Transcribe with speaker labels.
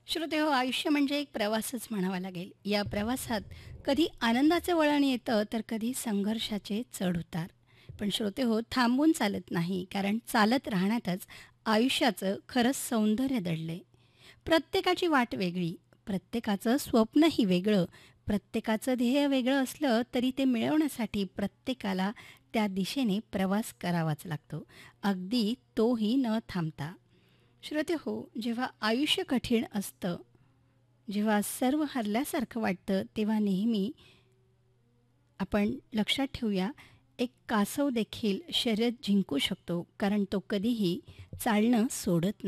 Speaker 1: श्रोतेहो, आयुष्य म्हणजे एक प्रवासच म्हणावा लागेल. या प्रवासात कधी आनंदाचं वळण येतं, तर कधी संघर्षाचे चढ-उतार. पण श्रोतेहो, थांबून चालत नाही, कारण चालत राहण्यातच आयुष्याचं खरंच सौंदर्य दडलंय. प्रत्येकाची वाट वेगळी, प्रत्येकाचं स्वप्नही वेगळं, प्रत्येकाचं ध्येय वेगळं असलं तरी ते मिळवण्यासाठी प्रत्येकाला त्या दिशेने प्रवास करावाच लागतो, अगदी तोही न थांबता. श्रोतेहो, जेव्हा आयुष्य कठीण असतं, जेव्हा सर्व हरल्यासारखं वाटतं, तेव्हा नेहमी आपण लक्षात ठेवूया, एक कासव देखील शर्यत जिंकू शकतो, कारण तो कधीही चालणं सोडत